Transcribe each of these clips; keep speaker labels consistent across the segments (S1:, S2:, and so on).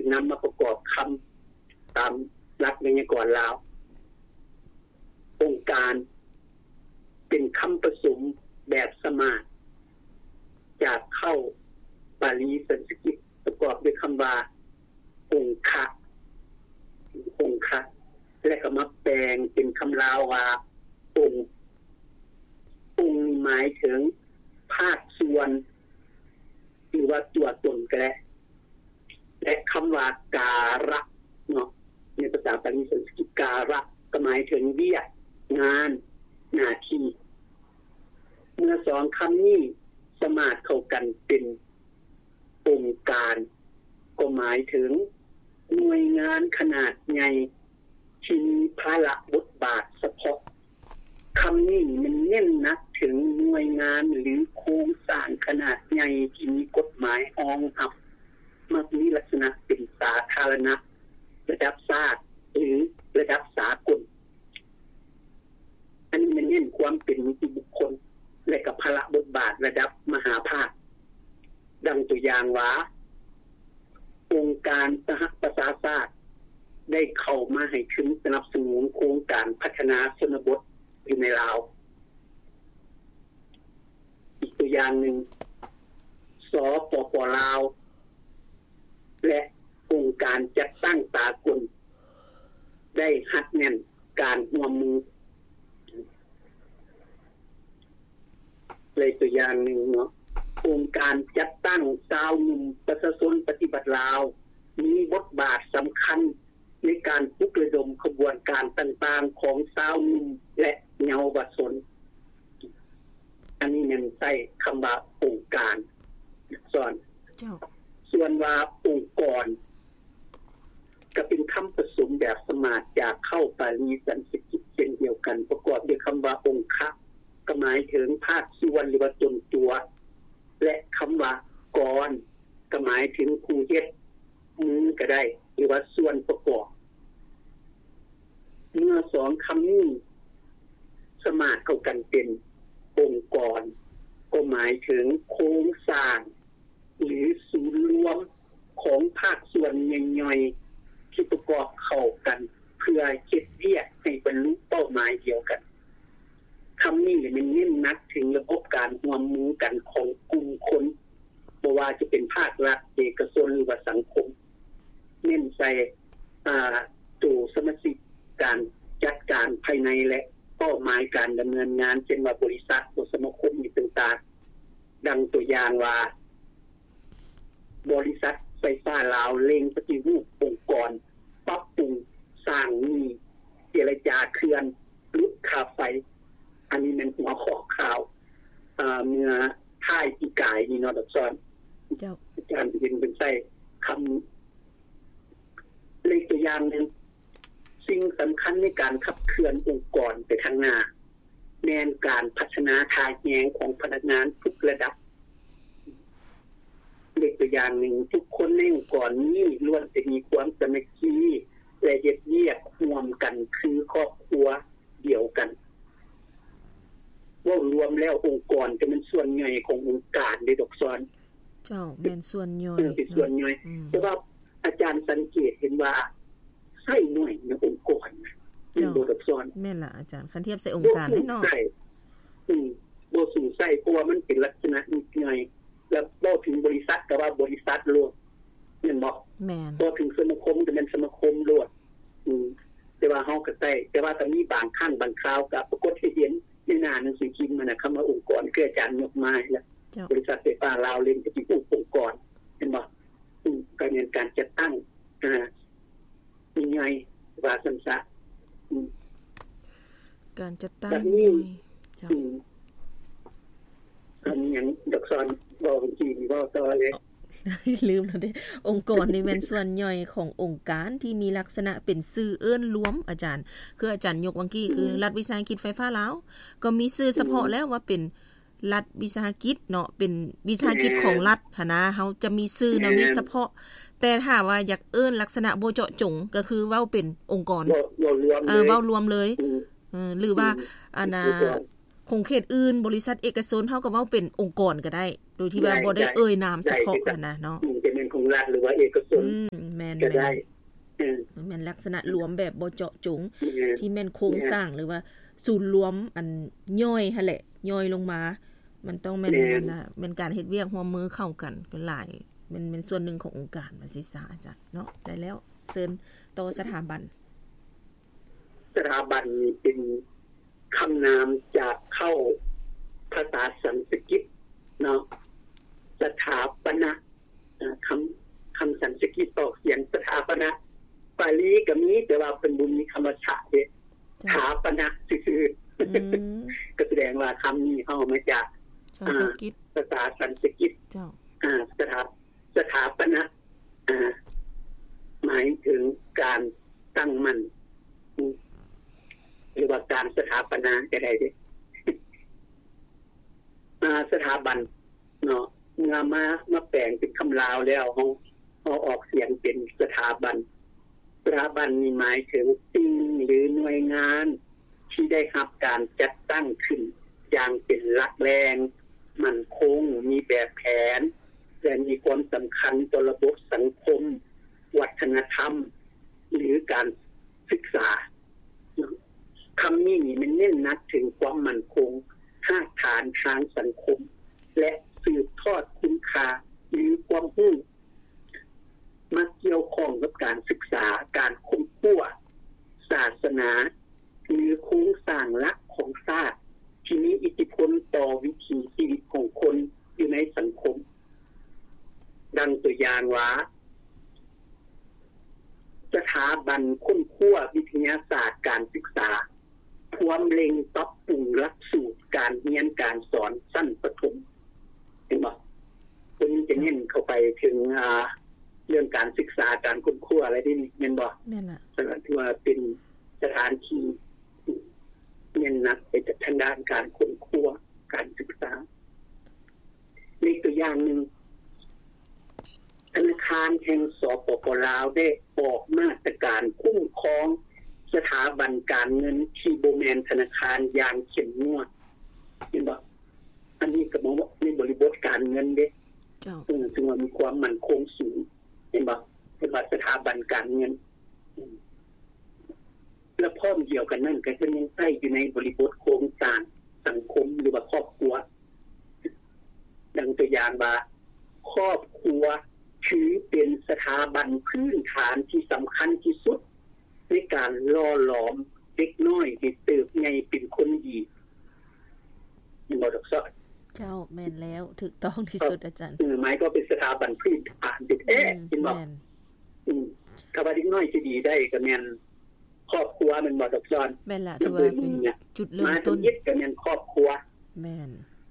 S1: กนํามาประกอบคําตามหลักไวยากรณ์ลาวองค์การเป็นคําผสมแบบสมาร์ทจากเข้าบาลีสันสกฤตประกอบด้วยคําว่าองค์คะและก็มาแปลงเป็นคําลาวว่าองค์หมายถึงภาคส่วนหรือว่าตัวตนก็ได้และคําว่าการะเนาะในภาษาบาลีสันสกฤตการะก็หมายถึงเวียกงานหน้าที่เมื่อสองคํานี้สมารถเข้ากันเป็นองค์การก็หมายถึงหน่วยงานขนาดใหญ่ที่มีภาระบทบาทเฉพาะคํานี้มันเน้นหนักถึงหน่วยงานหรือโครงสร้างขนาดใหญ่ที่มีกฎหมายรองรับมักมีลักษณะเป็นสาธารณะระดับชาติหรือระดับสากลอันนี้มันเน้นความเป็นนิติบุคคลและกับภาระบทบาทระดับมหาภาคดังตัวอย่างว่าองค์การสหประชาชาติได้เข้ามาให้ทุนสนับสนุนโครงการพัฒนาชนบทอยู่ในลาวอีกตัวอย่างหนึ่งสปป.ลาวและองค์การจัดตั้งสากลได้หัดแน่นการร่วมมือเลยตัวอย่างหนึ่งเนาะองค์การจัดตั้งชาวหนุ่มประชาชนปฏิบัติลาวมีบทบาทสำคัญในการปลุกระดมขบวนการต่างๆของชาวหนุ่มและเยาวชนอันนี้มันใช้คำว่าองค์การส่วนว่าองค์กรก็เป็นคำผสมแบบสมาร์ทจากเข้าบาลีสันสกฤตเช่นเดียวกันประกอบด้วยคำว่าองค์คะก็หมายถึงภาคส่วนหรือว่าตนตัวและคำว่ากรก็หมายถึงผู้เฮ็ดมือก็ได้หรือว่าส่วนประกอบเมื่อสองคำนี้สมารถเข้ากันเป็นองค์กรก็หมายถึงโครงสร้างหรือศูนย์รวมของภาคส่วนย่อยๆที่ประกอบเข้ากันเพื่อเฮ็ดเวียกให้บรรลุเป้าหมายเดียวกันคำนี้มันเน้นหนักถึงระบบการร่วมมือกันของกลุ่มคนบ่ว่าจะเป็นภาครัฐเอกชนหรือว่าสังคมเน้นใส่ตัวสมาชิกการจัดการภายในและเป้าหมายการดำเนินงานเช่นว่าบริษัทสมาคมต่างๆดังตัวอย่างว่าบริษัทไฟฟ้าลาวเล็งปฏิรูปองค์กรปรับปรุงสร้างมีเจรจาเคลื่อนลดค่าไฟอันนี้มันหัวข้อข่าวเมื่อท้ายปีกายนี่เนาะดอกซ้อนเจ้าอาจารย์เป็นใช้คำเลยตัวอย่างนึงสิ่งสำคัญในการขับเคลื่อนองค์กรไปข้างหน้าแม่นการพัฒนาทางแยงของพนักงานทุกระดับเลยตัวอย่างนึงทุกคนในองค์กรนี้ล้วนจะมีความสามัคคีและเฮ็ดเวียกร่วมกันคือครอบครัวเดียวกันว่ารวมแล้วองค์กรจะเป็นส่วนย่อยขององค์การได้ดอกซ้อน
S2: เจ้าเป็นส่วนย่อย
S1: เป็นส่วนย่อยแต่ว่าอาจารย์สังเกตเห็นว่าใช้หน่วยในองค์กรเป็นบ่ดอกซ้อน
S2: แม่นล่ะอาจารย์คันเทียบใส่องค์การได้เนาะ
S1: บ่สูงใส่เพราะว่ามันเป็นลักษณะนิดหน่อยแล้วบ่ถึงบริษัทก็ว่าบริษัทโลดแม่นบ่
S2: แม่น
S1: บ่ถึงสมาคมก็เป็นสมาคมโลดแต่ว่าเฮาก็ใช้แต่ว่าก็มีบางครั้งบางคราวก็ปรากฏให้เห็นในหน้าหนังสือพิมพ์มันน่ะคำว่าองค์กรคืออาจารย์ยกมาแล้วบริษัทไฟฟ้าลาวเล่นปฏิรูปองค์กรเห็นบ่การเงินการจัดตั้งมีไงว่าซั่นซะ
S2: การจัดตั้ง
S1: เจ้าอันหยังดอกซ้อนบ่จริงบ่ต่อเลย
S2: ลืมแล้วเด้องค์กรนี่แม่นส่วนย่อยขององค์การที่มีลักษณะเป็นชื่อเอิ้นรวมอาจารย์คืออาจารย์ยกวังกี้คือรัฐวิสาหกิจไฟฟ้าลาวก็มีชื่อเฉพาะแล้วว่าเป็นรัฐวิสาหกิจเนาะเป็นวิสาหกิจของรัฐหั่นนะเฮาจะมีชื่อแนวนี้เฉพาะแต่ถ้าว่าอยากเอิ้นลักษณะบ่เจาะจงก็คือเว้าเป็นองค์กรเว้ารวมเลยหรือว่าอันน่ะคงเขตอื่นบริษัทเอกชนเฮาก็เว้าเป็นองค์กรก็ได้โดยที่ว่าบ่ได้เอ่ยนามเฉพาะหั่นน่ะเนาะ
S1: จะเป็นของรัฐหรือว่าเอกชน
S2: แ
S1: ก็ได้
S2: แม่นลักษณะรวมแบบบ่เจาะจงที่แม่นโครงสร้างหรือว่าศูนย์รวมอันย่อยหั่นแหละย่อยลงมามันต้องแม่นเป็นการเฮ็ดเวียกร่วมมือเข้ากันหลายเป็นส่วนหนึ่งขององค์การว่าสิซะอาจารย์เนาะได้แล้วเชิญต่อสถาบัน
S1: เป็นคำนามจากเข้าภาษาสันสกฤตเนาะสถาปนะคำสันสกฤตออกเสียงสถาปนะปาลีก็มีแต่ว่าเป็นบุญมีคำว่าสถาปนะซื่อๆก็แสดงว่าคำนี้เอามาจาก
S2: สันสกฤต
S1: ภาษาสันสกฤต
S2: เจ้า
S1: สถาปนะหมายถึงการตั้งมั่นหรือว่าการสถาปนาก็ได้สถาบันเนาะงามาแปลงเป็นคำลาวแล้วเฮาออกเสียงเป็นสถาบันนี่หมายถึงสิ่งหรือหน่วยงานที่ได้รับการจัดตั้งขึ้นอย่างเป็นหลักแรงมั่นคงมีแบบแผนและมีความสำคัญต่อระบบสังคมวัฒนธรรมหรือการศึกษาคำนี้มันเน้นหนักถึงความมั่นคงรากฐานทางสังคมและสืบทอดคุณค่าหรือความรู้มาเกี่ยวข้องกับการศึกษาการค้นคว้าศาสนาหรือโครงสร้างหลักของชาติที่มีอิทธิพลต่อวิถีชีวิตของคนอยู่ในสังคมดังตัวอย่างว่าสถาบันค้นคว้าวิทยาศาสตร์การศึกษาพร้อมเล็งปรับปรุงหลักสูตรการเรียนการสอนชั้นประถมเห็นบ่คนนี้จะเน้นเข้าไปถึงเรื่องการศึกษาการค้นคว้าอะไรนี่แม่นบ่
S2: แม่นล่ะ
S1: สถานที่ว่าเป็นสถานที่เน้นหนักไปทางด้านการค้นคว้าการศึกษานี่ตัวอย่างนึงธนาคารแห่งสปป.ลาวได้ออกมาตรการคุ้มครองสถาบันการเงินที่บ่แม่นธนาคารอย่างเข้มงวดเห็นบ่อันนี้ก็มองว่าในบริบทการเงินเด้ซึ่งว่ามีความมั่นคงสูงเห็นบ่เป็นว่าสถาบันการเงินและพร้อมเดียวกันนั่นก็ยังใช้อยู่ในบริบทโครงสร้างสังคมหรือว่าครอบครัวดังตัวอย่างว่าครอบครัวถือเป็นสถาบันพื้นฐานที่สำคัญที่สุดในการล่อหลอมเด็กน้อยให้เติบใหญ่เป็นคนดีนี่บ่ดอกซอ
S2: เจ้าแม่นแล้วถูกต้องที่สุดอาจารย์
S1: หมายก็เป็นสถาบันพื้นฐานเด็กเห็นบ่ถ้าว่าเด็กน้อยสิดีได้ก็แม่นครอบครัวมันบ่ดอกซอน
S2: แม่นล่ะถือว่าเป็นจุดเริ่มต้น
S1: ก็แม่นครอบครัว
S2: แม่น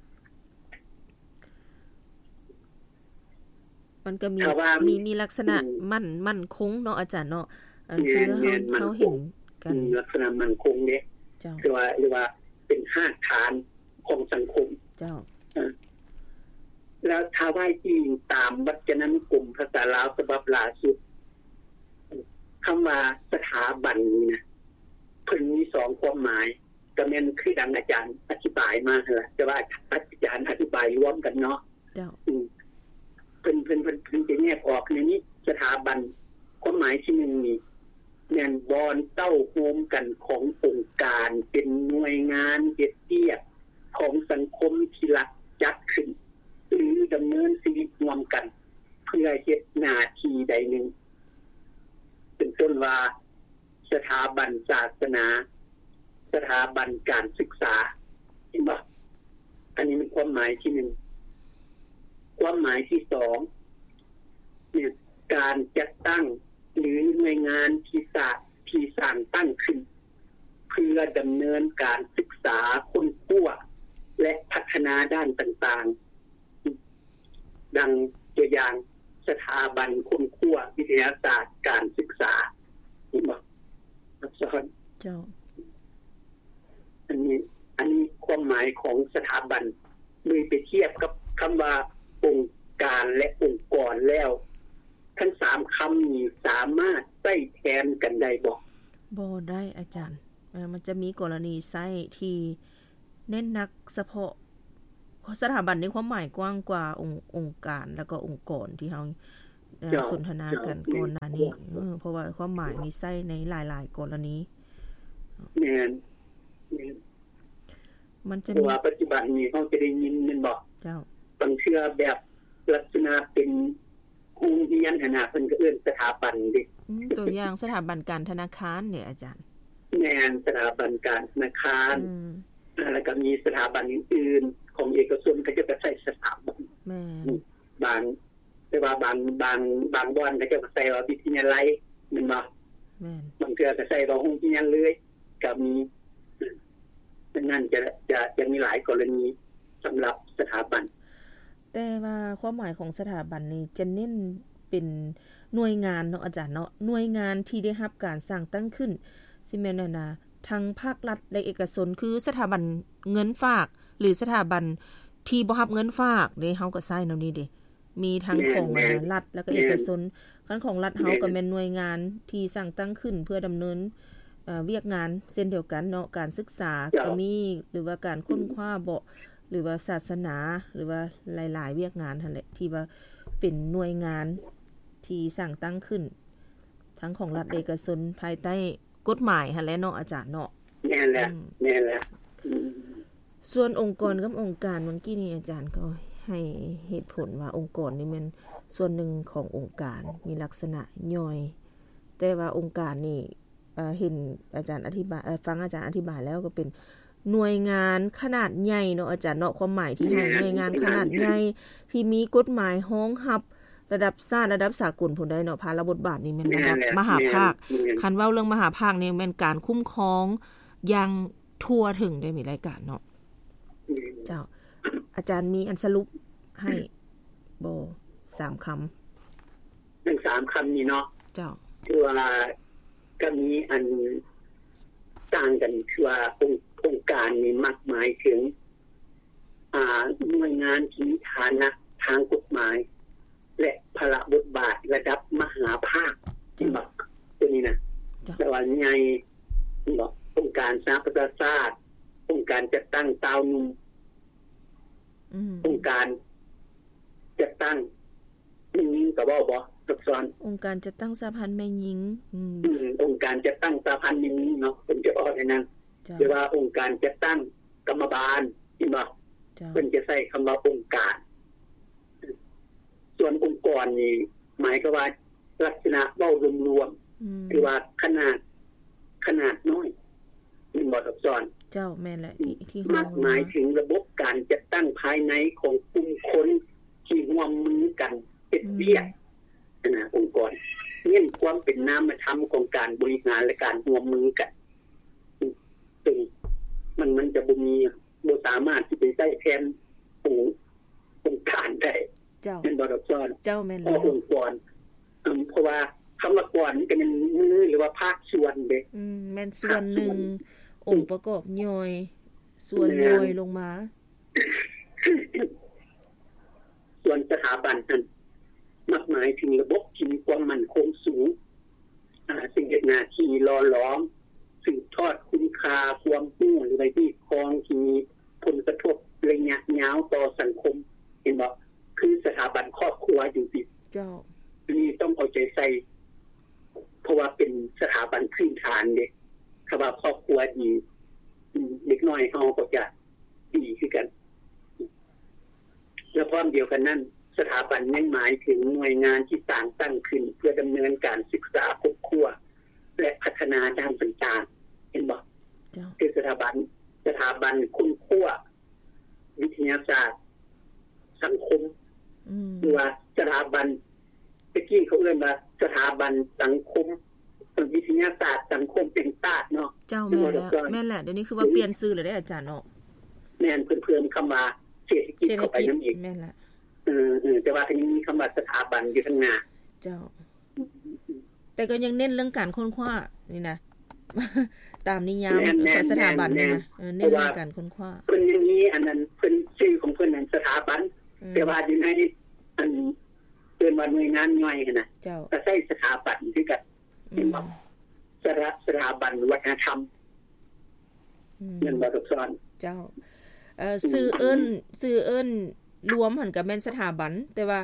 S2: มันก็มีลักษณะมั่นคงเนาะอาจารย์เนาะอันคือเฮาเห็นกัน
S1: ลักษณะมั่นคงเด้
S2: เจ้า
S1: หรือว่าเป็นรากฐานของสังคม
S2: เจ้า
S1: แล้วถ้าว่าจริงตามวจนะนุกรมภาษาลาวฉบับล่าสุดคำว่าสถาบันนี่นะเพิ่นมี2ความหมายก็แม่นคือดังอาจารย์อธิบายมาหั่นล่ะแต่ว่าอาจารย์อธิบายรวมกันเนาะ
S2: เจ้า
S1: เพิ่นจะแยกออกในนี้สถาบันความหมายที่1นี่แม่นบอนเต้าโฮมกันขององค์การเป็นหน่วยงานเฮ็ดเวียกของสังคมที่รัฐจัดขึ้นหรือดำเนินชีวิตร่วมกันเพื่อเฮ็ดหน้าที่ใดหนึ่งเป็นต้นว่าสถาบันศาสนาสถาบันการศึกษาเห็นบ่อันนี้เป็นความหมายที่1ความหมายที่2เนี่ยการจัดตั้งหรือหน่วยงานที่สร้างตั้งขึ้นเพื่อดำเนินการศึกษาค้นคว้าและพัฒนาด้านต่างๆดังตัวอย่างสถาบันค้นคว้าวิทยาศาสตร์การศึกษาเห็นบ่สอน
S2: เจ้า
S1: อันนี้ความหมายของสถาบันเมื่อไปเทียบกับคำว่าองค์การและองค์กรแล้วทั้ง3คำนี้สามารถใช้แทนกันได้
S2: บ่ได้อาจารย์มันจะมีกรณีใช้ที่เน้นหนักเฉพาะสถาบันในความหมายกว้างกว่าองค์การแล้วก็องค์กรที่เฮาสนทนากันก่อนหน้านี้เพราะว่าความหมายนี้ใช้ในหลายๆกรณี
S1: แม่นมันจะมีว่าปัจจุบันนี้เฮาจะได้ยินแม่นบ่เจ้าบางเทื่อแบบลักษณะเป็นโรงเรียนขนาดเพิ่นก็เอิ้นสถาบันดิ
S2: ตัวอย่างสถาบันการธนาคารเนี่ยอาจารย์
S1: แม่นสถาบันการธนาคารแล้วก็มีสถาบันอื่นๆของเอกชนก็จะใช้สถาบันแม่นบางแต่ว่าบางบ่อนก็จะใช้ว่าวิทยาลัยแม่นบ่แม่นบางเทื่อก็ใช้ว่าโรงเรียนเลยก็มีดังนั้นจะมีหลายกรณีสำหรับสถาบัน
S2: แต่ว่าความหมายของสถาบันนี้จะเน้นเป็นหน่วยงานเนาะอาจารย์เนาะหน่วยงานที่ได้รับการสร้างตั้งขึ้นสิแม่นน่ะทั้งภาครัฐและเอกชนคือสถาบันเงินฝากหรือสถาบันที่บ่รับเงินฝากเด้เฮาก็ใช้แนวนี้เด้มีทั้งของรัฐแล้วก็เอกชนคันของรัฐเฮาก็แม่นหน่วยงานที่สร้างตั้งขึ้นเพื่อดำเนินเวียกงานเช่นเดียวกันเนาะการศึกษาก็มีหรือว่าการค้นคว้าบ่หรือว่าศาสนาหรือว่าหลายๆเวียกงานนั่นแหละที่ว่าเป็นหน่วยงานที่สร้างตั้งขึ้นทั้งของรัฐเอกชนภายใต้กฎหมายหั่นแหละเนาะอาจารย์เนาะ
S1: แม่นแล้ว
S2: ส่วนองค์กรกับองค์การเมื่อกี้นี้อาจารย์ก็ให้เหตุผลว่าองค์กรนี่มันส่วนหนึ่งขององค์การมีลักษณะย่อยแต่ว่าองค์การนี่เห็นอาจารย์อธิบายฟังอาจารย์อธิบายแล้วก็เป็นหน่วยงานขนาดใหญ่เนาะอาจารย์เนาะความหมายที่ให้หน่วยงานขนาดใหญ่ที่มีกฎหมายรองรับระดับชาติระดับสากลผู้ใดเนาะภาระบทบาทนี่แม่นระดับมหาภาคคันเว้าเรื่องมหาภาคนี่แม่นการคุ้มครองอย่างทั่วถึงได้มีรายการเนาะเจ้าอาจารย์มีอันสรุปให้บ่3คำ
S1: ทั้ง3คำนี้เนาะ
S2: เจ้า
S1: คือว่าก็มีอันต่างกันคือว่าองค์การนี่มักหมายถึงหน่วยงานที่มีฐานะทางกฎหมายและภาระบทบาทระดับมหาภาคบอกตัวนี้นะแต่ว่าใหญ่บอกองค์การสาธารณสุของค์การจัดตั้งเตานุ่มองค์การจัดตั้งแม่หญิงก็เว้าบ่ซับซ้อน
S2: องค์การจัดตั้งสหพันธ์แม่หญิง
S1: องค์การจัดตั้งสหพันธ์แม่หญิงเนาะเพิ่นจะออกให้นั้นหรือว่าองค์การจัดตั้งกรรมบาลที่บ่เพิ่นจะใช้คำว่าองค์การส่วนองค์กรนี่หมายก็ว่าลักษณะเว้ารวมๆคือว่าขนาดน้อยมันบ่ซับซ้อน
S2: เจ้าแม่นแหละที่
S1: หมายถึงระบบการจัดตั้งภายในของกลุ่มคนที่ร่วมมือกันเฮ็ดเวียกนะองค์กรเน้นความเป็นนามธรรมของการบริหารและการร่วมมือกันซึ่งมันจะบ่สามารถที่จะใช้แทนองค์การได้
S2: เจ้า
S1: เป็นบ่ซับซ้อน
S2: เจ้าแม่นแล้ว
S1: องค์กรเพราะว่าคำว่ากรนี่ก็เป็นมือหรือว่าภาคส่วนเด้
S2: แม่นส่วนหนึ่งองค์ประกอบย่อยส่วนย่อยลงมา
S1: ส่วนสถาบันนั้นมักหมายถึงระบบที่มีความมั่นคงสูงสิ่งเฮ็ดหน้าที่หล่อหลอมสืบทอดคุณค่าความรู้หรือว่าที่ครองที่มีผลกระทบระยะยาวต่อสังคมเห็นบ่คือสถาบันครอบครัวอยู่ติ
S2: เจ้า
S1: นี่ต้องเอาใจใส่เพราะว่าเป็นสถาบันพื้นฐานเด้คำว่าครอบครัวดีเด็กน้อยเฮาก็จะดีคือกันและพร้อมเดียวกันนั้นสถาบันยังหมายถึงหน่วยงานที่สร้างตั้งขึ้นเพื่อดำเนินการศึกษาครอบครัวและพัฒนาด้านต่างๆเห็นบ่คือสถาบันคุณครัววิทยาศาสตร์สังคมหรือว่าสถาบันตะกี้เขาเรียกว่าสถาบันสังคมวิทยาศาสตร์สังคมเป็นศาสตร์เนาะ
S2: เจ้าแม่นแล้วเดี๋ยวนี้คือว่าเปลี่ยนชื่อเลยได้อาจารย์เนาะ
S1: แม่นเพิ่มคำว่าเศรษฐกิจเข้าไปนำอีก
S2: แม่นละ
S1: แต่ว่าก็ยังมีคำว่าสถาบันอยู่ข้างหน้า
S2: เจ้าแต่ก็ยังเน้นเรื่องการค้นคว้านี่นะตามนิยามของสถาบันนี่นะเน้นเรื่องการค้นคว้า
S1: เพิ่นอย่างนี้อันนั้นเพิ่นชื่อของเพิ่นนั้นสถาบันแต่ว่าอยู่ในอันเป็นว่าหน่วยงานย่อยน่ะก็ใช้สถาบันคือกันสถาบันวัฒนธรรมนั่นบ่ซับซ้อน
S2: เจ้าชื่อเอิ้นรวมหั่นก็แม่นสถาบันแต่ว่า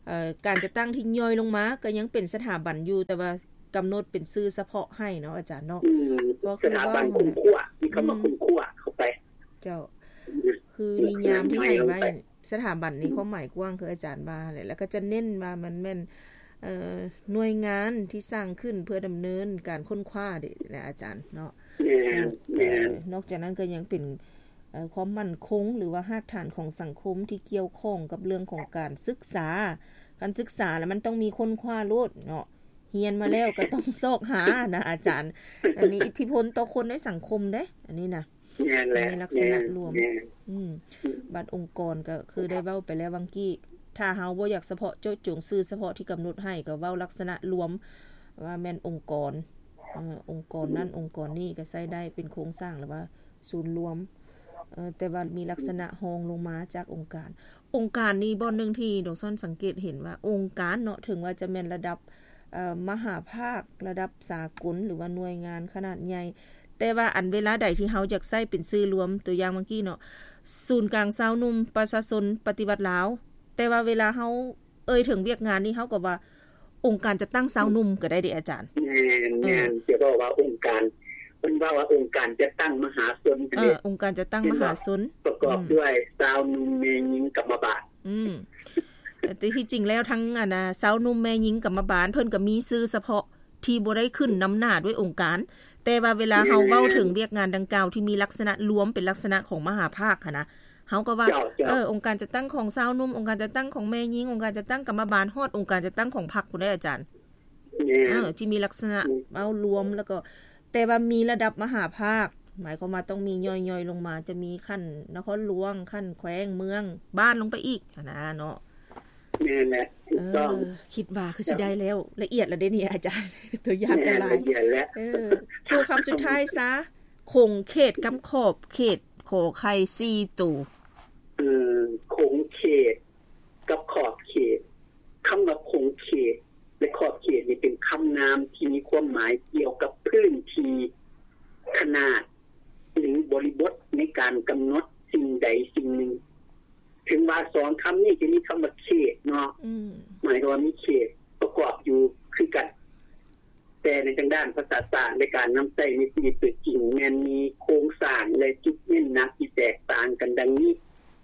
S2: การจะตั้งที่ย่อยลงมาก็ยังเป็นสถาบันอยู่แต่ว่ากำหนดเป็นชื่อเฉพาะให้เนาะอาจารย์เนาะ
S1: ก็คือสถาบันคุ้มคั่วมีคำว่าคุ้มคั่วเข้าไป
S2: เจ้าคือนิยามที่ให้ไว้สถาบันนี้ความหมายกว้างคืออาจารย์ว่าแหละแล้วก็จะเน้นว่ามันแม่นหน่วยงานที่สร้างขึ้นเพื่อดำเนินการค้นคว้าเด้นะอาจารย์เนาะนอกจากนั้นก็ยังเป็นความมั่นคงหรือว่ารากฐานของสังคมที่เกี่ยวข้องกับเรื่องของการศึกษาแล้วมันต้องมีค้นคว้าโลดเนาะเรียนมาแล้วก็ต้องซอกหานะอาจารย์อันนี้อิทธิพลต่อคนในสังคมเด้อันนี้นะในลักษณะรวมบัดองค์กรก็คือได้เว้าไปแล้วบางกี้ถ้าเฮาบ่อยากเฉพาะเจาะจงชื่อเฉพาะที่กำหนดให้ก็เว้าลักษณะรวมว่าแม่นองค์กรนั้นองค์กรนี้ก็ใช้ได้เป็นโครงสร้างหรือว่าศูนย์รวมแต่ว่ามีลักษณะรองลงมาจากองค์การนี้บ่นึงที่ดอกซ่อนสังเกตเห็นว่าองค์การเนาะถึงว่าจะแม่นระดับมหาภาคระดับสากลหรือว่าหน่วยงานขนาดใหญ่แต่ว่าอันเวลาใดที่เฮาอยากใช้เป็นชื่อรวมตัวอย่างเมื่อกี้เนาะศูนย์กลางชาวหนุ่มประชาชนปฏิวัติลาวแต่ว่าเวลาเฮาถึงเวียกงานนี่เฮาก็ว่าองค์การจะตั้งชาวหนุ่มก็ได้เด้อาจารย์
S1: แม่นจะบอกว่าองค์การเพิ่นว่าองค์การจะตั้งมหาชน
S2: องค์การจะตั้งมหาชน
S1: ประกอบด้วยชาวหนุ่มแม่หญิงกรรมบาล
S2: แต่ที่จริงแล้วทั้งชาวหนุ่มแม่หญิงกรรมบาลเพิ่นก็มีชื่อเฉพาะที่บ่ได้ขึ้นนำหน้าด้วยองค์การแต่ว่าเวลาเฮาเว้าถึงเวียกงานดังกล่าวที่มีลักษณะรวมเป็นลักษณะของมหาภาคค่ะนะเฮาก็ว่าองค์การจะตั้งของชาวหนุ่มองค์การจะตั้งของแม่หญิงองค์การจะตั้งกรรมบาลฮอดองค์การจะตั้งของพรรคพุ่นได้อาจารย์ที่มีลักษณะเอารวมแล้วก็แต่ว่ามีระดับมหาภาคหมายความว่าต้องมีย่อยๆลงมาจะมีขั้นนครหลวงขั้นแขวงเมืองบ้านลงไปอีกนะเนาะ
S1: นี่แหละต้อง
S2: คิดว่าคือสิได้แล้วละเอียดแล้วเด้นี่อาจารย์ตัวอย่างก็หลาย
S1: ละเอียดแล้ว
S2: คือคำสุดท้ายซะคงเขตกำขอบเขตขอไข่4ตู่
S1: คงเขตกับขอบเขตคำว่าคงเขตและขอบเขตนี่เป็นคำนามที่มีความหมายเกี่ยวกับพื้นที่ขนาดหรือบริบทในการกำหนดสิ่งใดสิ่งหนึ่งถึงว่า2คำนี้จะมีคำว่าเขตเนาะหมายถึงว่ามีเขตประกอบอยู่คือกันแต่ในทางด้านภาษาศาสตร์ในการนำใช้ในชีวิตจริงแม้นมีโครงสร้างและจุดเน้นหนักที่แตกต่างกันดังนี้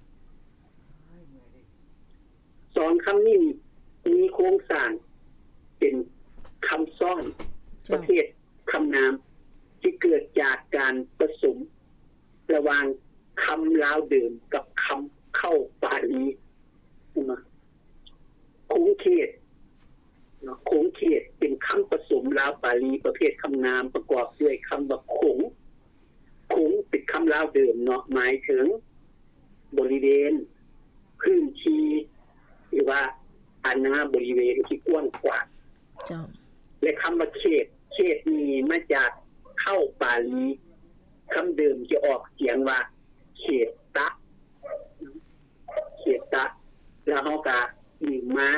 S1: 2คำนี้มีโครงสร้างเป็นคำซ้อนประเภทคำนามที่เกิดจากการผสมระหว่างคำลาวเดิมกับคำเข้าบาลีคงเขตคงเขตเป็นคำผสมลาวบาลีประเภทคำนามประกอบด้วยคำว่าคงเป็นคำลาวเดิมเนาะหมายถึงบริเวณพื้นที่หรือว่าอาณาบริเวณที่กว้างขวางและคำว่าเขตนี้มาจากเข้าบาลีคำเดิมจะออกเสียงว่าเขตะแล้วเฮาก็ดึงมา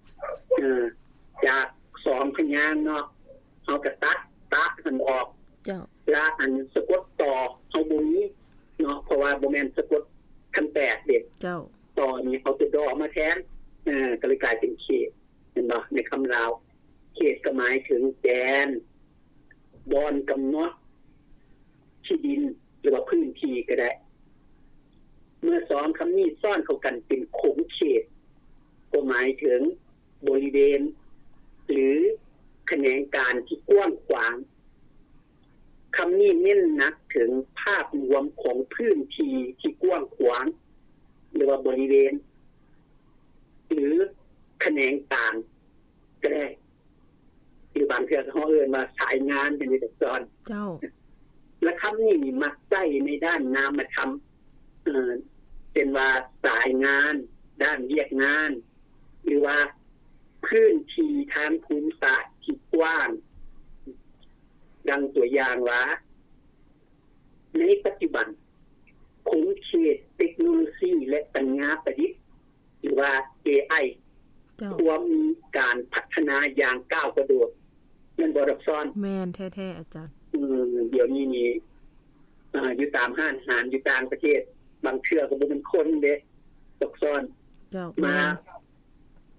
S1: จาก2พยางค์เนาะเฮาก็ตะมันออกแล้วอันสะกดต่อเฮาบ่มีเนาะเพราะว่าบ่แม่นสะกดคัน8เด็ดต่อนี้เอาตัวดอมาแทนก็เลยกลายเป็นเขตเห็นบ่ในคำลาวเขตก็หมายถึงแดนบอนกำหนดที่ดินหรือว่าพื้นที่ก็ได้เมื่อ2คำนี้ซ่อนเข้ากันเป็นขงเขตก็หมายถึงบริเวณหรือแขนงการที่กว้างขวางคำนี้เน้นหนักถึงภาพรวมของพื้นที่ที่กว้างขวางหรือว่าบริเวณหรือแขนงการก็ได้หรือบางเทื่อเฮาเอิ้นว่าสายงานเป็นตัวซ้อน
S2: เจ้า
S1: และคำนี้มักใช้ในด้านนามธรรมเป็นว่าสายงานด้านเรียกงานหรือว่าพื้นที่ทางภูมิศาสตร์ที่กว้างดังตัวอย่างว่าในปัจจุบันคงเขตเทคโนโลยีและปัญญาประดิษฐ์หรือว่า AI ความมีการพัฒนาอย่างก้าวกระโดดนั่นบ่รับซ้อน
S2: แม่นแท้ๆอาจารย์
S1: เดี๋ยวนี้นี่อยู่ตามห้างอาหารอยู่ต่างประเทศบางเทื่อก็บ่เป็นคนเด้ตกซ้อน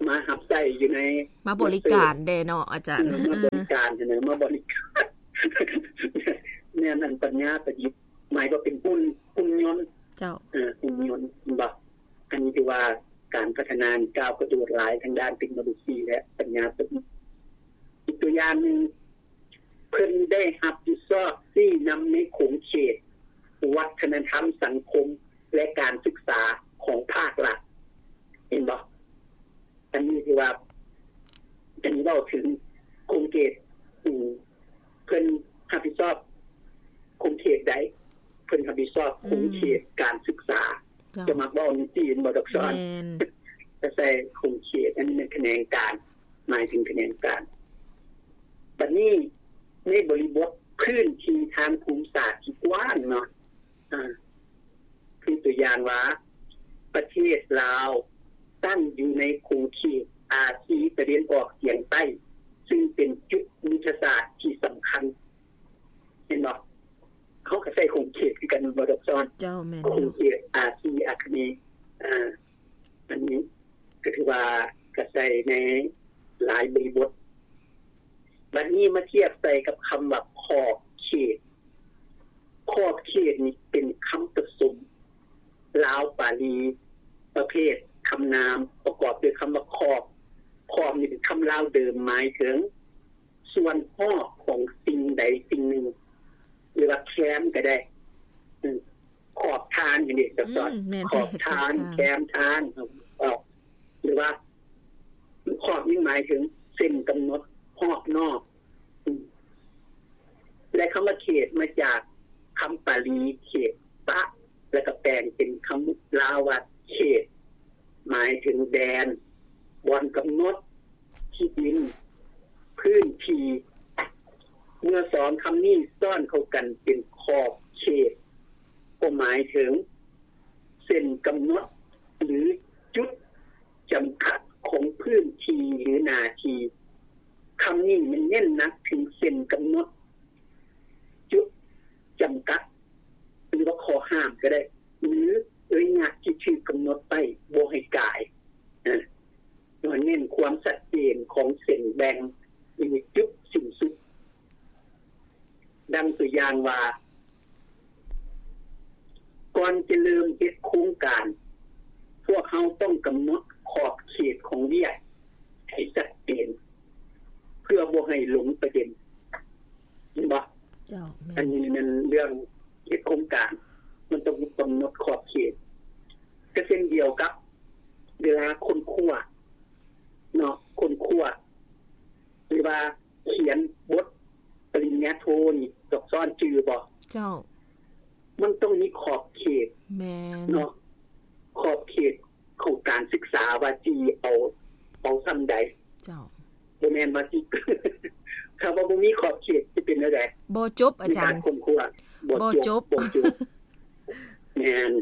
S1: มารับใช้อยู่ใน
S2: มาบริการแด่เนาะอาจารย์
S1: มาบริการจังได๋มาบริการเนี่ยนั่นปัญญาประดิษฐ์หมายว่าเป็นหุ่นยนต์
S2: เจ้า
S1: หุ่นยนต์บ่อันนี้คือว่าการพัฒนาก้าวกระโดดหลายทางด้านเทคโนโลยีและปัญญาประดิษฐ์อีกตัวอย่างนึงเพิ่นได้รับผิดชอบที่นำในโครงเขตวัฒนธรรมสังคมและการศึกษาของภาครัฐเห็นบ่อันนี้คือว่าอันนี้เราถึงโครงเขตเพิ่นรับผิดชอบโครงเขตใดเพิ่นรับผิดชอบโครงเขตการศึกษาจะมาเว้าในที่บ่ดอกซ้อนแต่ใส่โครงเขตอันนี้เป็นแขนงการหมายถึงแขนงการบัดนี้ในบริบทพื้นที่ทางภูมิศาสตร์ที่กว้างเนาะคือตัวอย่างว่าประเทศลาวตั้งอยู่ในโครงเขตอาเซียนตะวันออกเฉียงใต้ซึ่งเป็นจุดยุทธศาสตร์ที่สำคัญเห็นบ่เขาก็ใช้โครงเขตคือกันบ่ดอกซ้อน
S2: เจ้าแม่น
S1: โครงเขตอาเซียนอาคเนย์อันนี้ก็ถือว่าก็ใช้ในหลายบริบทบัดนี้มาเทียบใส่กับคำว่าขอบเขตขอบเขตนี่เป็นคำผสมลาวปาลีประเภทคำนามประกอบด้วยคำว่าขอบนี่เป็นคำลาวเดิมหมายถึงส่วนรอบของสิ่งใดสิ่งหนึ่งหรือว่าแคมก็ได้ขอบทานอย่างนี้จะสอนขอบทานแคมทานหรือว่าขอบนี่หมายถึงเส้นกำหนดรอบนอกและคำว่าเขตมาจากคำปาลีเขตปะแล้วก็แปลงเป็นคำลาวว่าเขตหมายถึงแดนบอนกำหนดที่ดินพื้นที่เมื่อสองคำนี้ซ่อนเข้ากันเป็นขอบเขตก็หมายถึงเส้นกำหนดหรือจุดจำกัดของพื้นที่หรือนาทีคำนี้มันเน้นหนักถึงเส้นกำหนดจุดจำกัดหรือว่าข้อห้ามก็ได้หรือระยะที่ชื่อกำหนดไปบ่ให้กายมันเน้นความชัดเจนของเส้นแบ่งหรือจุดสิ้นสุดดังตัวอย่างว่าก่อนจะเริ่มเฮ็ดโครงการพวกเขาต้องกำหนดขอบเขตของเวียกให้ชัดเจนเพื่อบ่ให้หลงประเด็นเห็นบ่อันนี้มันเรื่องเฮ็ดโครงการมันต้องกำหนดขอบเขตก็เช่นเดียวกับเวลาคนคั่วเนาะคนคั่วหรือว่าเขียนบทปริญญาโทนี่ดอกซ้อนชื่อบ่
S2: เจ้า
S1: มันต้องมีขอบเขต
S2: แม่น
S1: เนาะขอบเขตของการศึกษาว่าจีเอาซำใด
S2: เจ้า
S1: บ่แม่นว่าสิถ้าว่าบ่มีขอบเขตสิเป็นจังได๋
S2: บ่จบอาจารย์
S1: คนคั่วบ่จบแม่น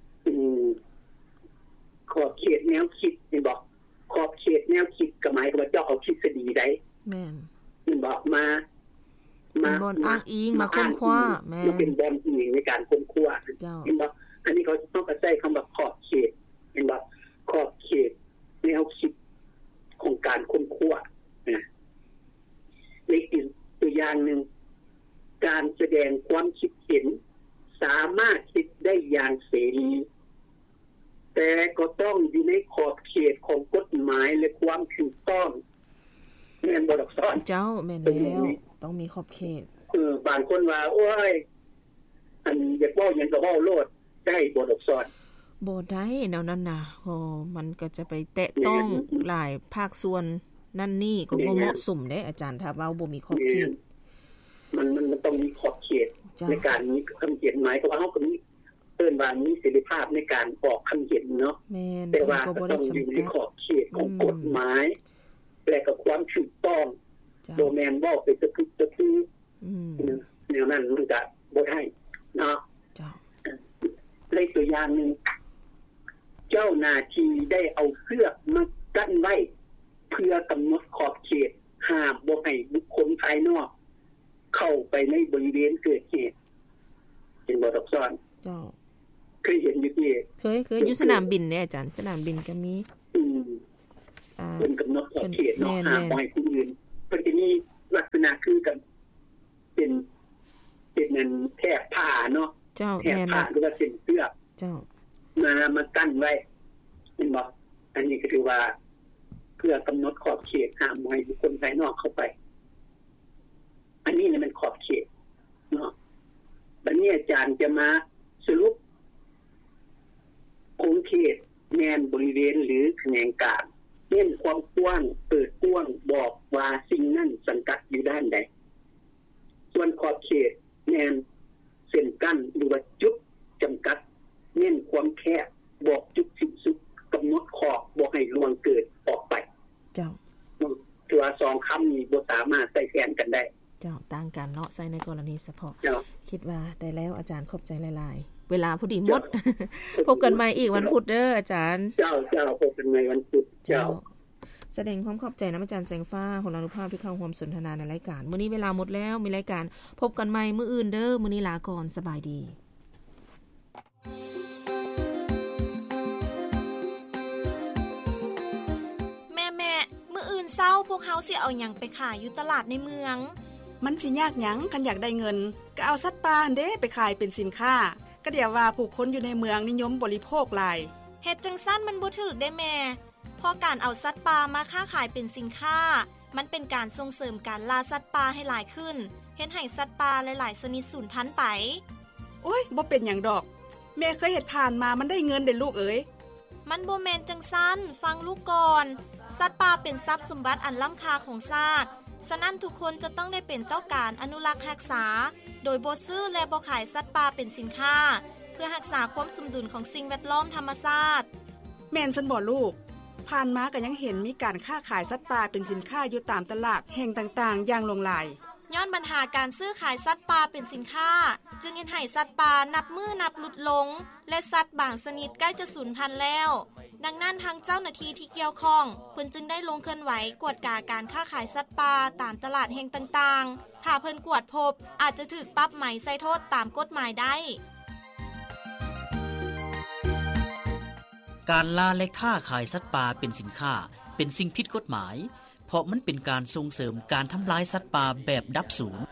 S1: ขอบเขตแนวคิดนี่บอกขอบเขตแนวคิดก็หมายถึงว่าเจ้าเอาทฤษฎีใด
S2: แม่น
S1: นี่บอกมา
S2: บนอ้างอิงมาค้นคว้าแม่
S1: นเป็นบนอิงในการค้นคว้าเห็นบ่อันนี้เขาต้องใช้คำว่าขอบเขตเห็นบ่ขอบเขตแนวคิดของการค้นคว้าอีกตัวอย่างนึงการแสดงความคิดเห็นสามารถคิดได้อย่างเสรีแต่ก็ต้องอยู่ในขอบเขตของกฎหมายและความถูกต้องแม่นบ่ดอกซ้อน
S2: เจ้าแม่นแล้วต้องมีขอบเขต
S1: บางคนว่าโอ้ยอันอยากเว้าหยังก็เว้าโลดได้บ่ดอกซ้อน
S2: บ่ได้แนวนั้นน่ะมันก็จะไปแตะต้องหลายภาคส่วนนั่นนี่ก็บ่เหมาะสมเด้อาจารย์ถ้าเว้าบ่มีขอบเขต
S1: มันต้องมีขอบเขตในการมีคำเขียนหมายก็ว่าเฮาก็มีเอิ้นว่ามีเสรีภาพในการออกคำเขียนเนาะแต่ว่าก็ต้องอยู่ในขอบเขตของกฎหมายและก็ความถูกต้องโดแมนเว้าไปจะคือแนวนั้นมันก็บ่ได้เนาะเลยตัวอย่างนึงเจ้าหน้าที่ได้เอาเสื้อมากั้นไว้เพื่อกำหนดขอบเขตห้ามบ่ให้บุคคลภายนอกเข้าไปในบริเวณเกิดเหตุเห็นบ่ดอกซ้อน
S2: เจ้า
S1: เคยเห็นอยู่ที่
S2: เคยอยู่สนามบินเนี่ยอาจารย์สนามบินก็มี
S1: เป็นกำหนดขอบเขตเนาะห้ามบ่ให้ผู้อื่นเพิ่นจะมีลักษณะคือกันเป็นนั้นแถบผ้าเนาะ
S2: เจ้า
S1: แถบผ้าหรือว่าเส้นเสื้อ
S2: เจ้า
S1: มากั้นไว้เห็นบ่อันนี้ก็ถือว่าเพื่อกำหนดขอบเขตห้ามบ่ให้บุคคลภายนอกเข้าไปอันนี้เนี่ยมันขอบเขตเนาะบัดนี้อาจารย์จะมาสรุปคงเขตแนนบริเวณหรือแขนงกลางเน้นความกว้างเปิดกว้างบอกว่าสิ่งนั้นสังกัดอยู่ด้านใดส่วนขอบเขตแนนเส้นกั้นหรือว่าจุดจำกัดเน้นความแคบบอกจุดสิ้นสุดกำหนดขอบบอกให้ล่วงเกินออกไป
S2: เจ้า
S1: ตัว2คำนี้บ่สามารถใช้แทนกันได้
S2: เจ้าต่างกันเนาะใช้ในกรณีเฉพาะคิดว่าได้แล้วอาจารย์ขอบใจหลายๆเวลาพอดีหมดพบกันใหม่อีกวันพุธเด้ออาจารย์
S1: เจ้าพบกันใหม่วันพุธเจ้า
S2: แสดงความขอบใจนะอาจารย์แสงฟ้าของเรานุภาพที่เข้าร่วมสนทนาในรายการมื้อนี้เวลาหมดแล้วมีรายการพบกันใหม่มื้ออื่นเด้อมื้อนี้ลาก่อนสบายดี
S3: แม่มื้ออื่นเช้าพวกเฮาสิเอาหยังไปขายอยู่ตลาดในเมือง
S4: มันสิยากหยังคันอยากได้เงินก็เอาสัตว์ป่าเด้ไปขายเป็นสินค้าก็เดี๋ยวว่าผู้คนอยู่ในเมืองนิยมบริโภคหลาย
S3: เฮ็ดจังซั่นมันบ่ถูกได้แม่พอการเอาสัตว์ป่ามาค้าขายเป็นสินค้ามันเป็นการส่งเสริมการล่าสัตว์ป่าให้หลายขึ้นเฮ็ดให้สัตว์ป่าหลายๆชนิดสูญพันธุ์ไป
S4: โอ๊ยบ่เป็นหยังดอกแม่เคยเฮ็ดผ่านมามันได้เงินเด้ลูกเอ๋ย
S3: มันบ่แม่นจังซั่นฟังลูกก่อนสัตว์ป่าเป็นทรัพย์สมบัติอันล้ำค่าของชาติฉะนั้นทุกคนจะต้องได้เป็นเจ้าการอนุรักษ์รักษาโดยบ่ซื้อและบ่ขายสัตว์ป่าเป็นสินค้าเพื่อรักษาความสมดุลของสิ่งแวดล้อมธรรมชาติ
S4: แม่นซั่นบ่ลูกผ่านมาก็ยังเห็นมีการค้าขายสัตว์ป่าเป็นสินค้าอยู่ตามตลาดแห่งต่างๆอย่างหลงหลาย
S3: ย้อนปัญหาการซื้อขายสัตว์ป่าเป็นสินค้าจึงเฮ็ดให้สัตว์ป่านับมื้อนับลดลงและสัตว์บางชนิดใกล้จะสูญพันธุ์แล้วดังนั้นทางเจ้าหน้าที่ที่เกี่ยวข้องเพิ่นจึงได้ลงเคลื่อนไหวกวดกาการค้าขายสัตว์ป่าตามตลาดแห่งต่างๆถ้าเพิ่นกวดพบอาจจะถูกปรับใหม่ใส่โทษตามกฎหมายได้
S5: การล่าและค้าขายสัตว์ป่าเป็นสินค้าเป็นสิ่งผิดกฎหมายเพราะมันเป็นการส่งเสริมการทำลายสัตว์ป่าแบบดับสูญ